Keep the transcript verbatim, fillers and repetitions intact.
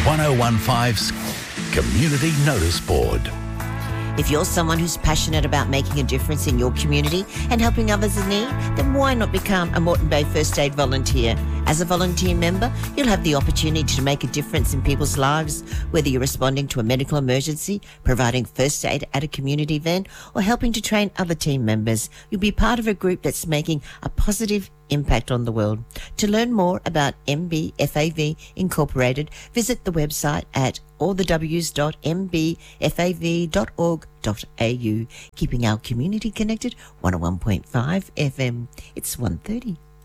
ten fifteens Community Notice Board. If you're someone who's passionate about making a difference in your community and helping others in need, then why not become a Moreton Bay First Aid volunteer? As a volunteer member, you'll have the opportunity to make a difference in people's lives, whether you're responding to a medical emergency, providing first aid at a community event, or helping to train other team members. You'll be part of a group that's making a positive impact on the world. To learn more about M B F A V Incorporated, visit the website at all the w's dot m b f a v dot org dot a u. Keeping our community connected, one oh one point five F M. It's one thirty.